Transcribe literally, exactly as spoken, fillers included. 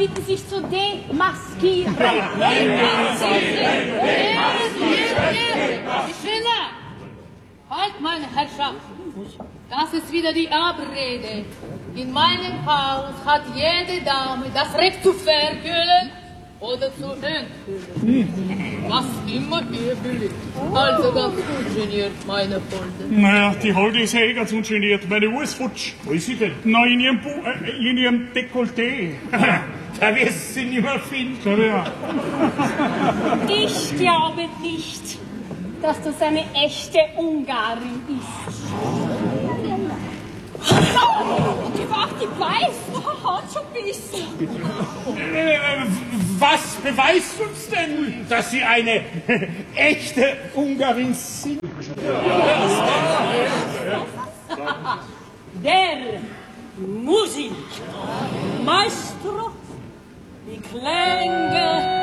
bitten, sich zu demaskieren. Schiller! Halt, meine Herrschaft! Das ist wieder die Abrede. In meinem Haus hat jede Dame das Recht zu verhüllen oder zu enthüllen. Was immer ihr beliebt. Also ganz ungeniert, meine Holde. Naja, die Holde ist eh ganz ungeniert. Meine Uhr ist futsch. Wo ist sie denn? Na, in ihrem, Bu äh, in ihrem Dekolleté. Da wirst du sie nicht mehr finden. Ja, ja. Ich glaube nicht, dass das eine echte Ungarin ist. Die war die weiß, hat schon bissen. Äh, was beweist uns denn, dass Sie eine echte Ungarin sind? Der Musik, Maestro, die Klänge